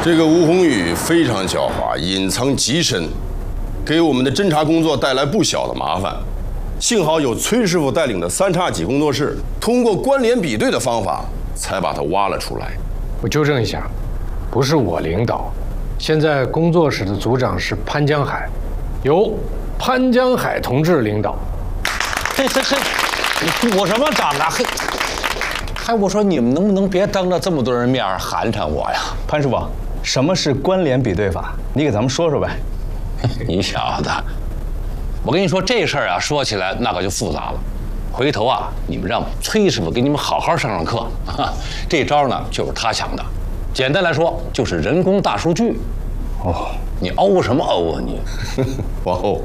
这个吴宏宇非常狡猾，隐藏极深，给我们的侦查工作带来不小的麻烦。幸好有崔师傅带领的3叉戟工作室，通过关联比对的方法，才把他挖了出来。 我纠正一下，不是我领导，现在工作室的组长是潘江海，由潘江海同志领导。 嘿，我什么长啊？还我说你们能不能别当着这么多人面寒碜我呀？ 潘师傅，什么是关联比对法？你给咱们说说呗。 你小子，我跟你说这事儿啊，说起来那可就复杂了。回头啊，你们让崔师傅给你们好好上课。这招呢，就是他想的。简单来说，就是人工大数据。哦，你欧什么欧啊你？ 往后。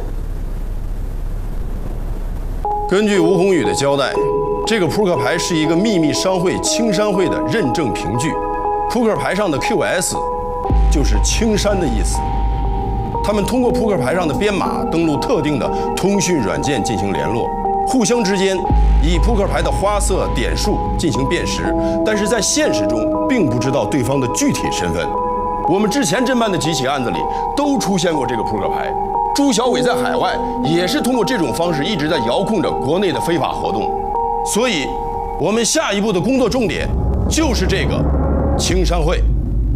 根据吴宏宇的交代，这个扑克牌是一个秘密商会青山会的认证凭据。扑克牌上的 QS 就是青山的意思。他们通过扑克牌上的编码登录特定的通讯软件进行联络，互相之间以扑克牌的花色点数进行辨识，但是在现实中并不知道对方的具体身份。我们之前侦办的几起案子里都出现过这个扑克牌。朱小伟在海外也是通过这种方式一直在遥控着国内的非法活动，所以我们下一步的工作重点就是这个青山会。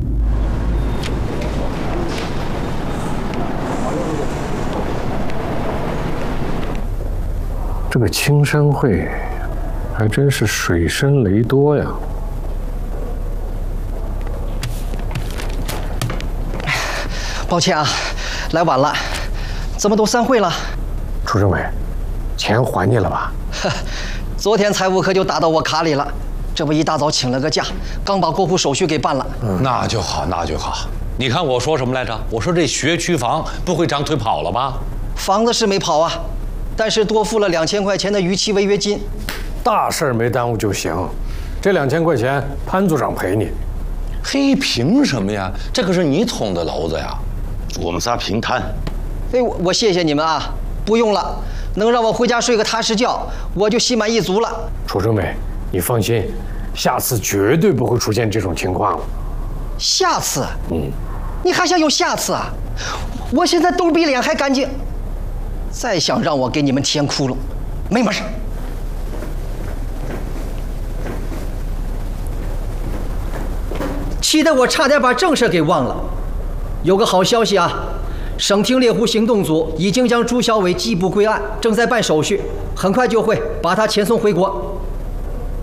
这个青山会还真是水深雷多呀。 抱歉啊，来晚了，怎么都散会了？ 楚政委，钱还你了吧？ 昨天财务科就打到我卡里了，这不一大早请了个假，刚把过户手续给办了。 那就好，那就好。你看我说什么来着？我说这学区房不会长腿跑了吧？ 房子是没跑啊，但是多付了2000块钱的逾期违约金。 大事没耽误就行，这2000块钱潘组长赔你。 嘿，凭什么呀？这可是你捅的娄子呀！我们仨平摊。 哎，我谢谢你们啊，不用了，能让我回家睡个踏实觉，我就心满意足了。 楚政委，你放心，下次绝对不会出现这种情况了。 下次？你还想有下次啊？我现在兜比脸还干净，再想让我给你们填窟窿，没门儿。气得我差点把正事给忘了。有个好消息啊，省厅猎狐行动组已经将朱小伟缉捕归案，正在办手续，很快就会把他遣送回国。